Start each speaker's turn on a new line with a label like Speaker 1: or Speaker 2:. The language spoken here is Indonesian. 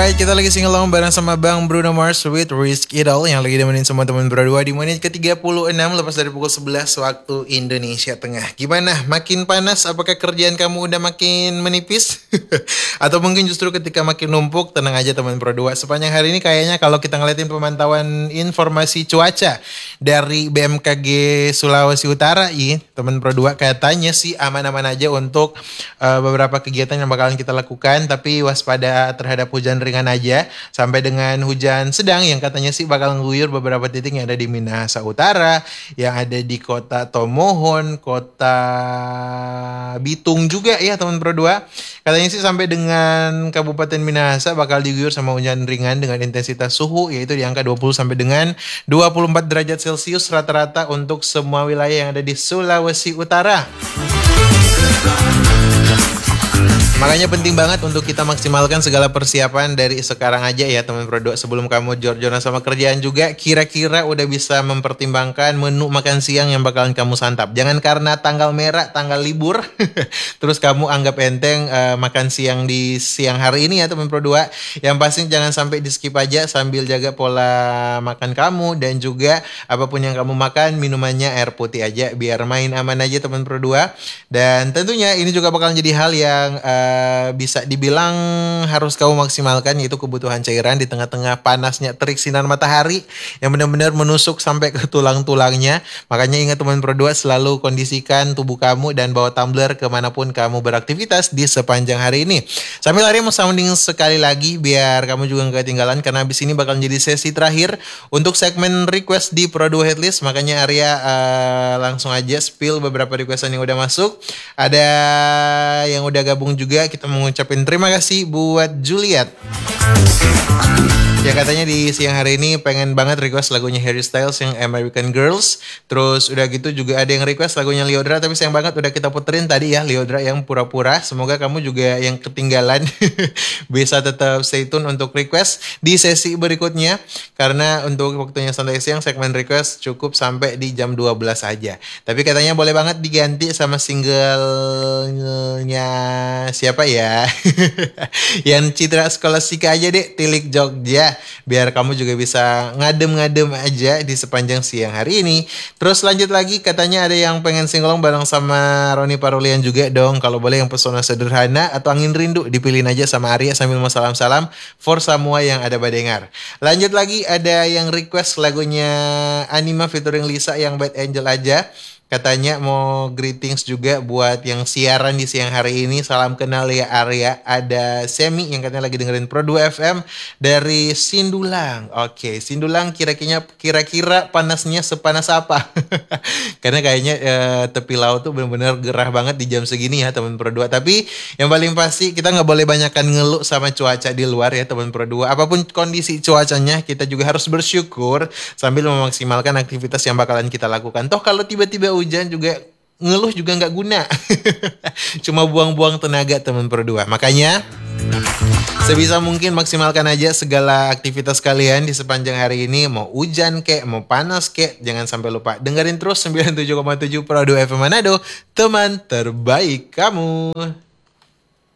Speaker 1: Alright, kita lagi singalong bareng sama Bang Bruno Mars with Risk It All yang lagi nemenin semua teman berdua di menit ke-36 lepas dari pukul 11 waktu Indonesia Tengah. Gimana? Makin panas? Apakah kerjaan kamu udah makin menipis? Atau mungkin justru ketika makin numpuk? Tenang aja teman berdua. Sepanjang hari ini kayaknya kalau kita ngeliatin pemantauan informasi cuaca dari BMKG Sulawesi Utara, teman berdua katanya sih aman-aman aja untuk beberapa kegiatan yang bakalan kita lakukan, tapi waspada terhadap hujan ringan aja sampai dengan hujan sedang yang katanya sih bakal mengguyur beberapa titik yang ada di Minahasa Utara, yang ada di kota Tomohon, kota Bitung juga ya teman berdua. Katanya sih sampai dengan Kabupaten Minahasa bakal diguyur sama hujan ringan dengan intensitas suhu yaitu di angka 20 sampai dengan 24 derajat Celcius rata-rata untuk semua wilayah yang ada di Sulawesi Utara. Makanya penting banget untuk kita maksimalkan segala persiapan dari sekarang aja ya teman berdua. Sebelum kamu jor-joran sama kerjaan juga, kira-kira udah bisa mempertimbangkan menu makan siang yang bakalan kamu santap. Jangan karena tanggal merah, tanggal libur, terus kamu anggap enteng makan siang di siang hari ini ya teman berdua. Yang pasti jangan sampai di skip aja sambil jaga pola makan kamu. Dan juga apapun yang kamu makan, minumannya air putih aja biar main aman aja teman berdua. Dan tentunya ini juga bakalan jadi hal yang bisa dibilang harus kamu maksimalkan, yaitu kebutuhan cairan di tengah-tengah panasnya terik sinar matahari yang benar-benar menusuk sampai ke tulang-tulangnya. Makanya ingat teman berdua, selalu kondisikan tubuh kamu dan bawa tumbler kemanapun kamu beraktivitas di sepanjang hari ini. Sambil Arya mau sounding sekali lagi biar kamu juga gak ketinggalan, karena habis ini bakal jadi sesi terakhir untuk segmen request di Pro2 Headlist. Makanya Arya langsung aja spill beberapa requestan yang udah masuk. Ada yang udah gabung juga, kita mengucapin terima kasih buat Juliet. Ya katanya di siang hari ini pengen banget request lagunya Harry Styles yang American Girls. Terus udah gitu juga ada yang request lagunya Lyodra, tapi sayang banget udah kita puterin tadi ya Lyodra yang pura-pura. Semoga kamu juga yang ketinggalan bisa tetap stay tune untuk request di sesi berikutnya. Karena untuk waktunya santai siang segmen request cukup sampai di jam 12 aja. Tapi katanya boleh banget diganti sama singlenya siapa ya? Yang Citra Scholastika aja deh, Tilik Jogja. Biar kamu juga bisa ngadem-ngadem aja di sepanjang siang hari ini. Terus lanjut lagi, katanya ada yang pengen singlong bareng sama Roni Parulian juga dong. Kalau boleh yang pesona sederhana atau angin rindu, dipilihin aja sama Arya sambil mau salam-salam for semua yang ada badengar. Lanjut lagi, ada yang request lagunya Anima featuring Lisa yang Bad Angel aja. Katanya mau greetings juga buat yang siaran di siang hari ini. Salam kenal ya Arya. Ada Semi yang katanya lagi dengerin Pro2 FM dari Sindulang. Oke, Sindulang kira-kira panasnya sepanas apa? Karena kayaknya tepi laut tuh benar-benar gerah banget di jam segini ya teman Pro2. Tapi yang paling pasti kita nggak boleh banyakkan ngeluh sama cuaca di luar ya teman Pro2. Apapun kondisi cuacanya, kita juga harus bersyukur sambil memaksimalkan aktivitas yang bakalan kita lakukan. Toh kalau tiba-tiba hujan juga ngeluh juga nggak guna. Cuma buang-buang tenaga teman berdua. Makanya sebisa mungkin maksimalkan aja segala aktivitas kalian di sepanjang hari ini. Mau hujan kek, mau panas kek, jangan sampai lupa dengerin terus 97,7 Pro2 FM Manado, teman terbaik kamu.